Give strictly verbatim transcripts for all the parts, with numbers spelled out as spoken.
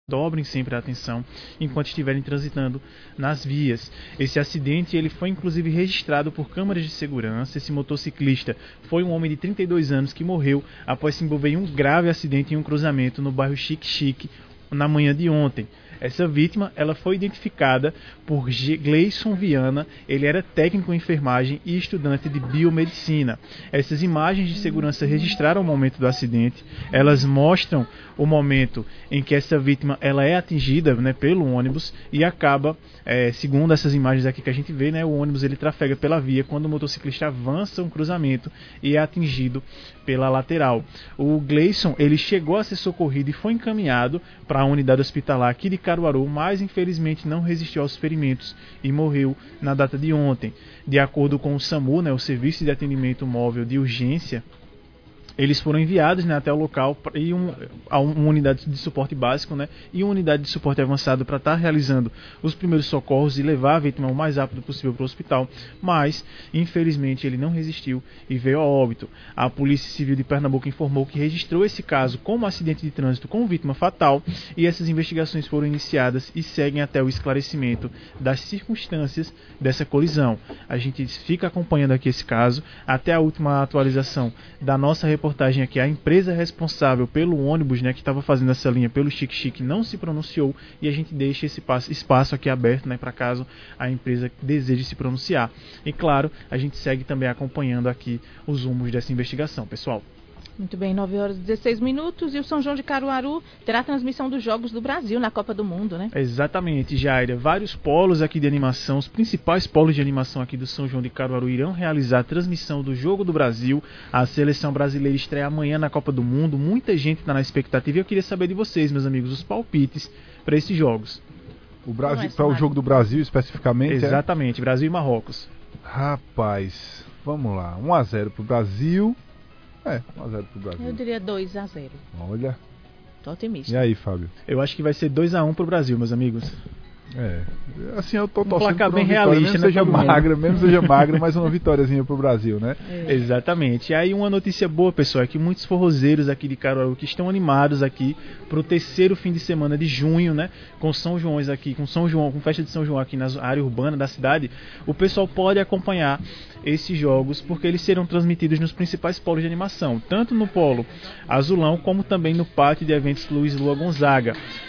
dobrem sempre a atenção enquanto estiverem transitando nas vias. Esse acidente ele foi inclusive registrado por câmeras de segurança. Esse motociclista foi um homem de trinta e dois anos que morreu após se envolver em um grave acidente em um cruzamento no bairro Chique Chique na manhã de ontem. Essa vítima ela foi identificada por Gleison Viana. Ele era técnico em enfermagem e estudante de biomedicina. Essas imagens de segurança registraram o momento do acidente. Elas mostram o momento em que essa vítima ela é atingida, né, pelo ônibus e acaba, é, segundo essas imagens aqui que a gente vê, né, o ônibus ele trafega pela via quando o motociclista avança um cruzamento e é atingido pela lateral. O Gleison ele chegou a ser socorrido e foi encaminhado para a unidade hospitalar aqui de Caruaru, mas infelizmente não resistiu aos ferimentos e morreu na data de ontem. De acordo com o SAMU, né, o Serviço de Atendimento Móvel de Urgência, eles foram enviados, né, até o local e um, a uma unidade de suporte básico, né, e uma unidade de suporte avançado para estar realizando os primeiros socorros e levar a vítima o mais rápido possível para o hospital, mas infelizmente ele não resistiu e veio a óbito. A Polícia Civil de Pernambuco informou que registrou esse caso como acidente de trânsito com vítima fatal e essas investigações foram iniciadas e seguem até o esclarecimento das circunstâncias dessa colisão. A gente fica acompanhando aqui esse caso até a última atualização da nossa reportagem. reportagem aqui, a empresa responsável pelo ônibus, né, que estava fazendo essa linha pelo Chique Chique não se pronunciou e a gente deixa esse espaço aqui aberto, né, para caso a empresa deseje se pronunciar. E claro, a gente segue também acompanhando aqui os rumos dessa investigação, pessoal. Muito bem, nove horas e dezesseis minutos e o São João de Caruaru terá a transmissão dos Jogos do Brasil na Copa do Mundo, né? Exatamente, Jaira. Vários polos aqui de animação, os principais polos de animação aqui do São João de Caruaru irão realizar a transmissão do Jogo do Brasil. A seleção brasileira estreia amanhã na Copa do Mundo. Muita gente está na expectativa e eu queria saber de vocês, meus amigos, os palpites para esses jogos. O Brasil, para o Jogo do Brasil especificamente? Exatamente, é? Brasil e Marrocos. Rapaz, vamos lá. um a zero para o Brasil. É, um a zero pro Brasil. Eu diria dois a zero. Olha. Tô otimista. E aí, Fábio? Eu acho que vai ser dois a um pro Brasil, meus amigos. É. Assim, eu tô um torcendo placar por bem uma vitória, realista, mesmo né, seja magra, mesmo seja magra, mas uma vitóriazinha pro Brasil, né? É. Exatamente. E aí uma notícia boa, pessoal, é que muitos forrozeiros aqui de Caruaru que estão animados aqui pro terceiro fim de semana de junho, né? Com São João aqui, com São João, com festa de São João aqui na área urbana da cidade, o pessoal pode acompanhar esses jogos porque eles serão transmitidos nos principais polos de animação, tanto no polo Azulão como também no pátio de eventos Luiz Lua Gonzaga.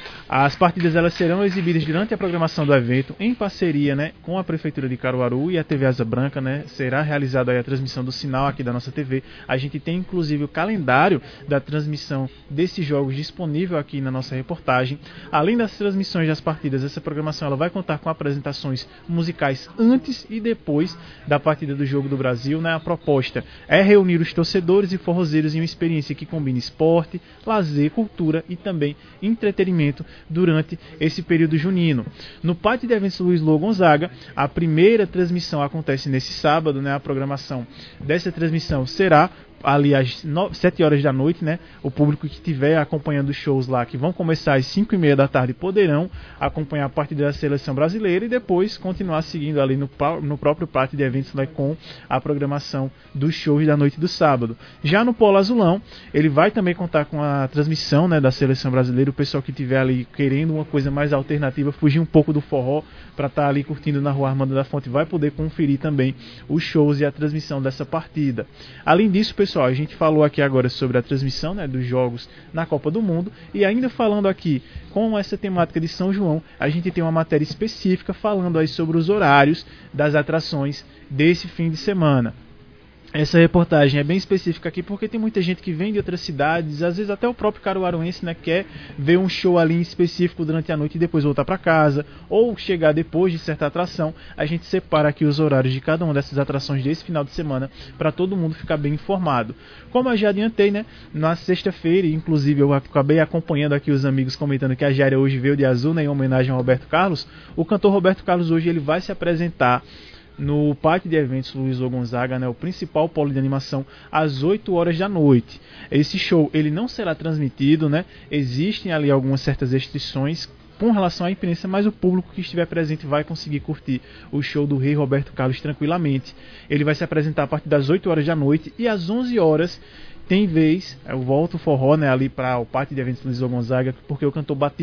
As partidas elas serão exibidas durante a programação do evento em parceria, né, com a Prefeitura de Caruaru e a T V Asa Branca, né, será realizada aí a transmissão do sinal aqui da nossa T V. A gente tem inclusive o calendário da transmissão desses jogos disponível aqui na nossa reportagem. Além das transmissões das partidas, essa programação ela vai contar com apresentações musicais antes e depois da partida do Jogo do Brasil, né. A proposta é reunir os torcedores e forrozeiros em uma experiência que combine esporte, lazer, cultura e também entretenimento durante esse período junino. No pátio de eventos Luiz Lua Gonzaga, a primeira transmissão acontece nesse sábado, né? A programação dessa transmissão será ali às sete horas da noite, né? O público que estiver acompanhando os shows lá, que vão começar às cinco e meia da tarde, poderão acompanhar a partida da seleção brasileira e depois continuar seguindo ali no, no próprio pátio de eventos, né, com a programação dos shows da noite do sábado. Já no Polo Azulão, ele vai também contar com a transmissão, né, da seleção brasileira. O pessoal que estiver ali querendo uma coisa mais alternativa, fugir um pouco do forró para estar tá ali curtindo na Rua Armando da Fonte, vai poder conferir também os shows e a transmissão dessa partida. Além disso, pessoal, a gente falou aqui agora sobre a transmissão, né, dos jogos na Copa do Mundo e ainda falando aqui com essa temática de São João, a gente tem uma matéria específica falando aí sobre os horários das atrações desse fim de semana. Essa reportagem é bem específica aqui porque tem muita gente que vem de outras cidades, às vezes até o próprio caruaruense, né, quer ver um show ali em específico durante a noite e depois voltar para casa, ou chegar depois de certa atração. A gente separa aqui os horários de cada uma dessas atrações desse final de semana para todo mundo ficar bem informado. Como eu já adiantei, né, na sexta-feira, inclusive eu acabei acompanhando aqui os amigos comentando que a Jaira hoje veio de azul, né, em homenagem ao Roberto Carlos. O cantor Roberto Carlos hoje ele vai se apresentar no pátio de eventos Luiz Lua Gonzaga, né, o principal polo de animação, às oito horas da noite. Esse show ele não será transmitido, né? Existem ali algumas certas restrições com relação à imprensa, mas o público que estiver presente vai conseguir curtir o show do rei Roberto Carlos tranquilamente. Ele vai se apresentar a partir das oito horas da noite e às onze horas tem vez, eu volto o forró, né, ali para o pátio de eventos Luiz Lua Gonzaga, porque o cantor Batista